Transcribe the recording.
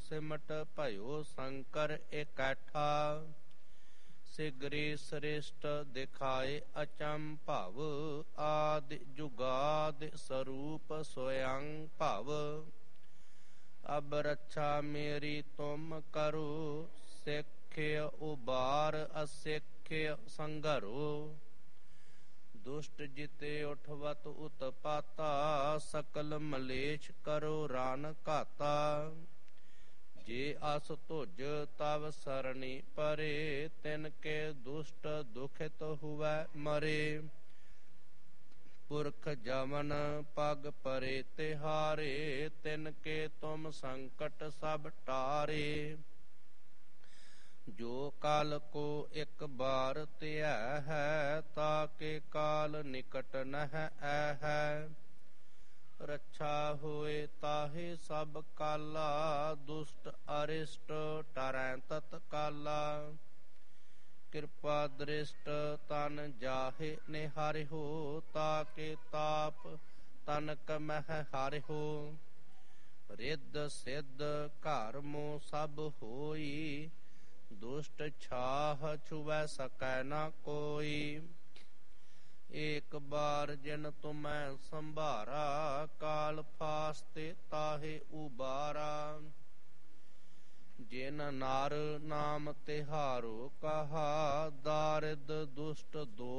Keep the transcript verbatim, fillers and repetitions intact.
सिमट भयो शंकर इकट्ठा। सिगरी श्रेष्ठ दिखाए अचंभव, आदि जुगादि स्वरूप स्वयं भव। अब रक्षा मेरी तुम करो, सिख्य उबार असिख्य संघरो। दुष्ट जिते उठवत उत्पाता, सकल मलेच्छ करो रान घाता। जे अस तुझ तव सरणी परे, तिनके दुष्ट दुखित हुवै मरे। पुरख जमन पग परे तिहारे, तिनके तुम संकट सब टारे। जो काल को एक बार त्याह है, ताके काल निकट नह है। रक्षा होए ताहे सब काला, दुष्ट अरिष्ट टरै तत्काला। कृपा दृष्ट तन जाहे निहारिहो, ताके ताप तनक मह हारिहो। रिद्ध सिद्ध घर मो सब होई, दुष्ट छाह छुवै सकै न कोई। एक बार जिन तुम्हें संभारा, काल फास्ते ताहे उबारा। जिन नार नाम तिहारो कहा, दारिद दुष्ट दो